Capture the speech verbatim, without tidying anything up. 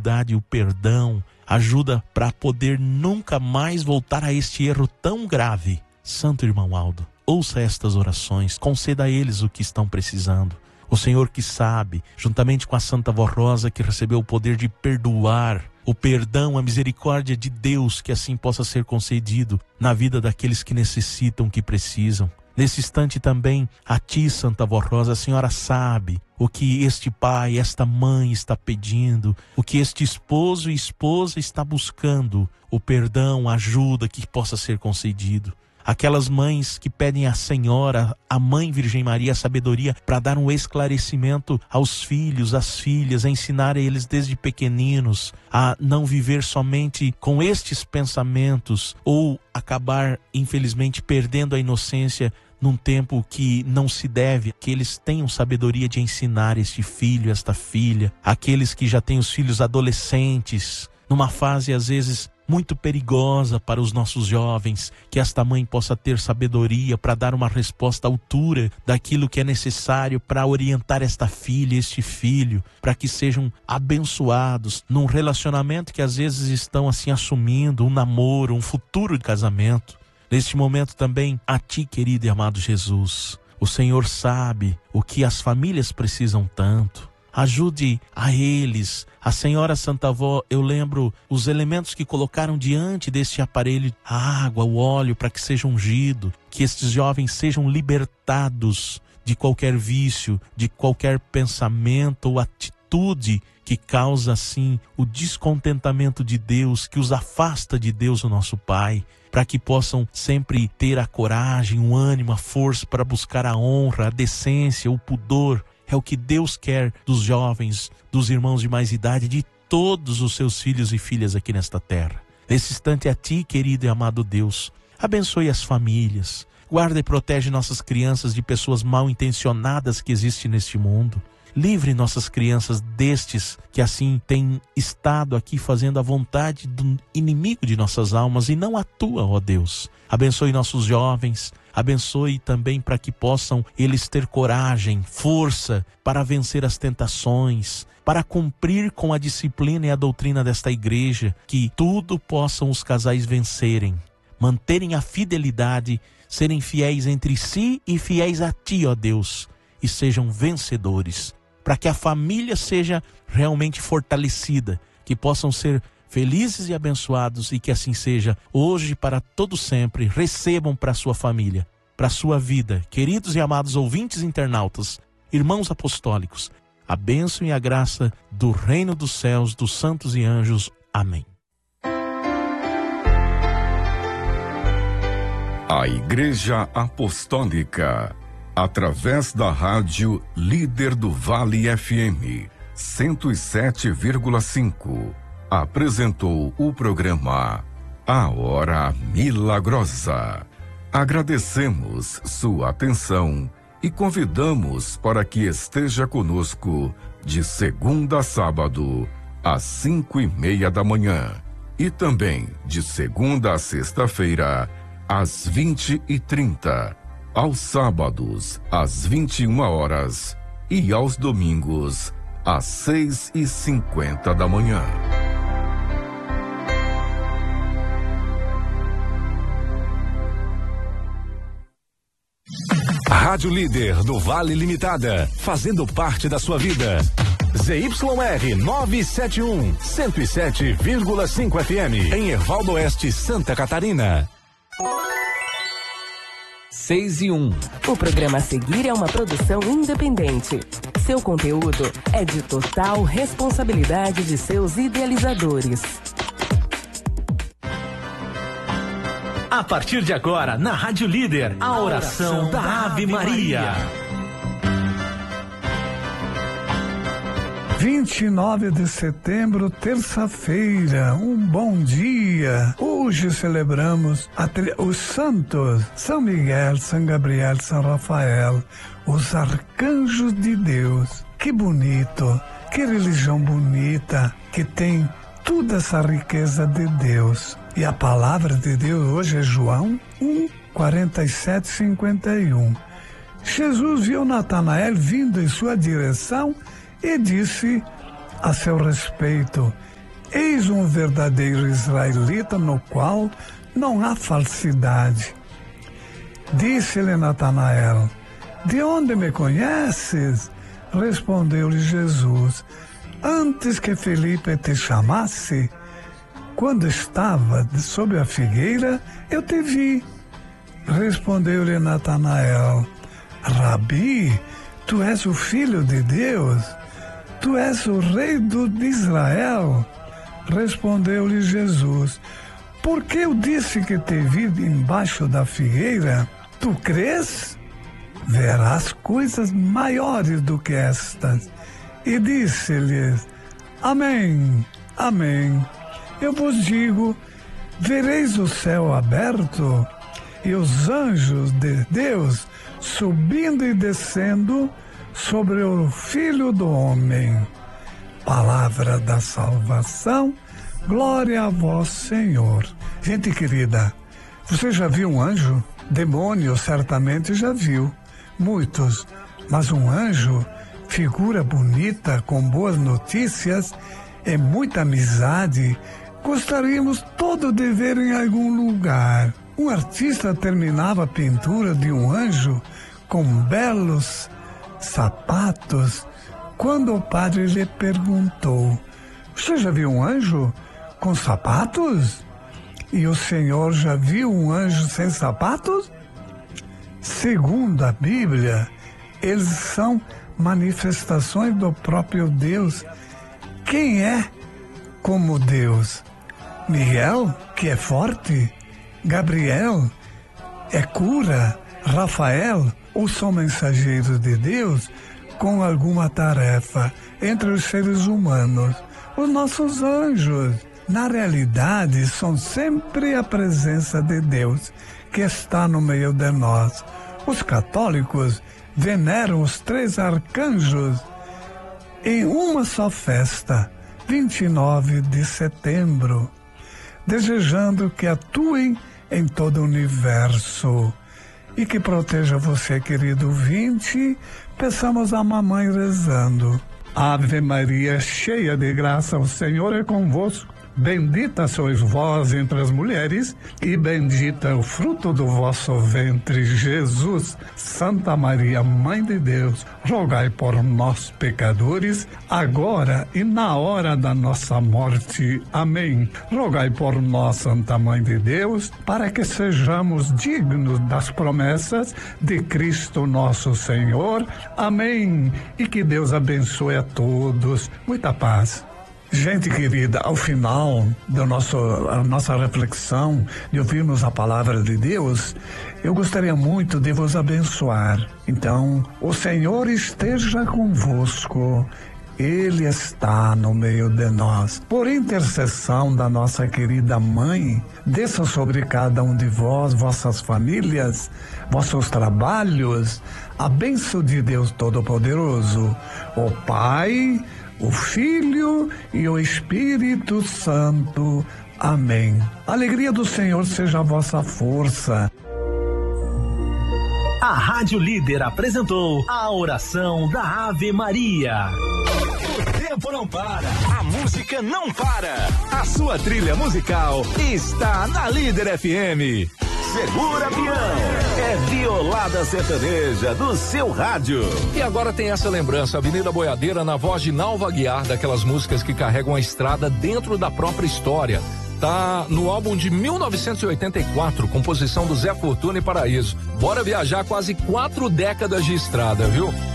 humildade e o perdão, ajuda para poder nunca mais voltar a este erro tão grave. Santo irmão Aldo, ouça estas orações, conceda a eles o que estão precisando. O Senhor que sabe, juntamente com a Santa Vó Rosa, que recebeu o poder de perdoar, o perdão, a misericórdia de Deus, que assim possa ser concedido na vida daqueles que necessitam, que precisam. Nesse instante também, a ti, Santa Vó Rosa, a senhora sabe o que este pai, esta mãe está pedindo, o que este esposo e esposa está buscando, o perdão, a ajuda que possa ser concedido. Aquelas mães que pedem à Senhora, a Mãe Virgem Maria, a sabedoria para dar um esclarecimento aos filhos, às filhas, a ensinar a eles desde pequeninos a não viver somente com estes pensamentos ou acabar, infelizmente, perdendo a inocência num tempo que não se deve, que eles tenham sabedoria de ensinar este filho, esta filha, aqueles que já têm os filhos adolescentes, numa fase às vezes muito perigosa para os nossos jovens, que esta mãe possa ter sabedoria para dar uma resposta à altura daquilo que é necessário para orientar esta filha, este filho, para que sejam abençoados num relacionamento que às vezes estão assim assumindo, um namoro, um futuro de casamento. Neste momento também, a ti, querido e amado Jesus, o Senhor sabe o que as famílias precisam tanto. Ajude a eles. A Senhora Santa Vó, eu lembro os elementos que colocaram diante deste aparelho, a água, o óleo, para que seja ungido, que estes jovens sejam libertados de qualquer vício, de qualquer pensamento ou atitude que causa, assim, o descontentamento de Deus, que os afasta de Deus, o nosso Pai, para que possam sempre ter a coragem, o ânimo, a força para buscar a honra, a decência, o pudor. É o que Deus quer dos jovens, dos irmãos de mais idade, de todos os seus filhos e filhas aqui nesta terra. Nesse instante, a ti, querido e amado Deus, abençoe as famílias, guarda e protege nossas crianças de pessoas mal intencionadas que existem neste mundo. Livre nossas crianças destes que assim têm estado aqui fazendo a vontade do inimigo de nossas almas e não a tua, ó Deus. Abençoe nossos jovens, abençoe também para que possam eles ter coragem, força para vencer as tentações, para cumprir com a disciplina e a doutrina desta igreja, que tudo possam os casais vencerem, manterem a fidelidade, serem fiéis entre si e fiéis a ti, ó Deus, e sejam vencedores, para que a família seja realmente fortalecida, que possam ser felizes e abençoados e que assim seja hoje para todo sempre. Recebam para a sua família, para a sua vida, queridos e amados ouvintes internautas, irmãos apostólicos, a bênção e a graça do reino dos céus, dos santos e anjos. Amém. A Igreja Apostólica, através da rádio Líder do Vale F M cento e sete vírgula cinco, apresentou o programa A Hora Milagrosa. Agradecemos sua atenção e convidamos para que esteja conosco de segunda a sábado, às cinco e meia da manhã, e também de segunda a sexta-feira, às vinte e trinta, aos sábados, às vinte e uma horas e aos domingos, às seis e cinquenta da manhã. Rádio Líder do Vale Limitada, fazendo parte da sua vida. Z Y R novecentos e setenta e um, cento e sete vírgula cinco F M, em Ervaldo Oeste, Santa Catarina. seis e um. O programa a seguir é uma produção independente. Seu conteúdo é de total responsabilidade de seus idealizadores. A partir de agora, na Rádio Líder, a oração da Ave Maria. vinte e nove de setembro, terça-feira, um bom dia. Hoje celebramos a tri... os santos São Miguel, São Gabriel, São Rafael, os arcanjos de Deus. Que bonito, que religião bonita, que tem toda essa riqueza de Deus. E a palavra de Deus hoje é João um, quarenta e sete, cinquenta e um. Jesus viu Natanael vindo em sua direção e disse a seu respeito: Eis um verdadeiro israelita no qual não há falsidade. Disse-lhe Natanael: de onde me conheces? Respondeu-lhe Jesus: antes que Felipe te chamasse, quando estava sob a figueira, eu te vi. Respondeu-lhe Natanael: Rabi, tu és o Filho de Deus, tu és o Rei do, de Israel. Respondeu-lhe Jesus: porque eu disse que te vi embaixo da figueira, tu crês? Verás coisas maiores do que estas. E disse-lhes: amém, amém. Eu vos digo, vereis o céu aberto e os anjos de Deus subindo e descendo sobre o Filho do Homem. Palavra da salvação, glória a vós, Senhor. Gente querida, você já viu um anjo? Demônio certamente já viu, muitos, mas um anjo, figura bonita, com boas notícias e muita amizade, gostaríamos todo de ver em algum lugar. Um artista terminava a pintura de um anjo com belos sapatos quando o padre lhe perguntou: você já viu um anjo com sapatos? E o senhor já viu um anjo sem sapatos? Segundo a Bíblia, eles são manifestações do próprio Deus. Quem é como Deus? Miguel, que é forte? Gabriel é cura? Rafael, ou são mensageiros de Deus com alguma tarefa entre os seres humanos? Os nossos anjos, na realidade, são sempre a presença de Deus que está no meio de nós. Os católicos veneram os três arcanjos em uma só festa, vinte e nove de setembro, desejando que atuem em todo o universo e que proteja você, querido ouvinte. Peçamos a mamãe rezando: Ave Maria, cheia de graça, o Senhor é convosco. Bendita sois vós entre as mulheres, e bendito é o fruto do vosso ventre, Jesus. Santa Maria, Mãe de Deus, rogai por nós, pecadores, agora e na hora da nossa morte. Amém. Rogai por nós, Santa Mãe de Deus, para que sejamos dignos das promessas de Cristo nosso Senhor. Amém. E que Deus abençoe a todos. Muita paz. Gente querida, ao final da nosso, a nossa reflexão, de ouvirmos a palavra de Deus, eu gostaria muito de vos abençoar. Então, o Senhor esteja convosco, Ele está no meio de nós. Por intercessão da nossa querida Mãe, desça sobre cada um de vós, vossas famílias, vossos trabalhos, a bênção de Deus Todo-Poderoso, o Pai, o Filho e o Espírito Santo. Amém. A alegria do Senhor seja a vossa força. A Rádio Líder apresentou a oração da Ave Maria. O tempo não para, a música não para. A sua trilha musical está na Líder F M. Segura, peão, é Violada Sertaneja do seu rádio. E agora tem essa lembrança, Avenida Boiadeira, na voz de Nalva Aguiar, daquelas músicas que carregam a estrada dentro da própria história. Tá no álbum de mil novecentos e oitenta e quatro, composição do Zé Fortuna e Paraíso. Bora viajar quase quatro décadas de estrada, viu?